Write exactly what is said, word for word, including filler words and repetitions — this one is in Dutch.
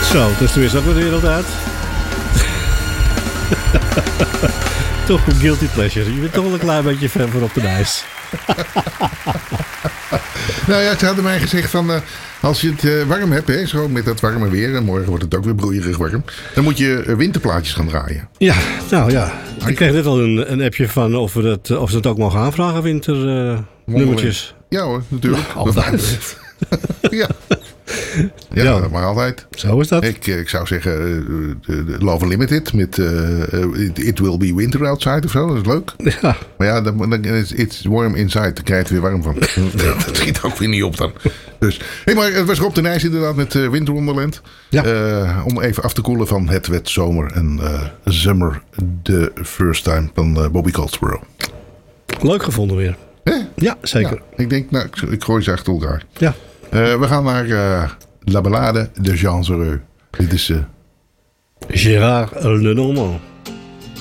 Zo, dus toen is ook weer de wereld uit. Toch een guilty pleasure. Je bent toch wel een klein beetje fan van op de ijs. Nou ja, ze hadden mij gezegd van... Uh, als je het uh, warm hebt, hè, zo met dat warme weer... en morgen wordt het ook weer broeierig warm... dan moet je uh, winterplaatjes gaan draaien. Ja, nou ja. Ik kreeg net al een, een appje van of, we dat, of ze het ook mogen aanvragen, winternummertjes. Uh, ja hoor, natuurlijk. Nou, altijd. ja. Ja, ja, maar altijd. Zo is dat. Ik, ik zou zeggen, uh, Love Unlimited met uh, it, it Will Be Winter Outside of zo. Dat is leuk. Ja. Maar ja, dan, dan is It's Warm Inside. Daar krijg je er weer warm van. Dat schiet ook weer niet op dan. Dus, hey, maar het was Rob de Nijs inderdaad met uh, Winter Wonderland. Ja. Uh, om even af te koelen van Het werd zomer en uh, Summer the First Time van uh, Bobby Goldsboro. Leuk gevonden weer. Hè? Ja, zeker. Ja, ik denk, nou, ik, ik gooi ze achter elkaar. Ja. Uh, we gaan naar uh, La Ballade de Jean Zereux. Dit is... Uh, Gérard Lenormand.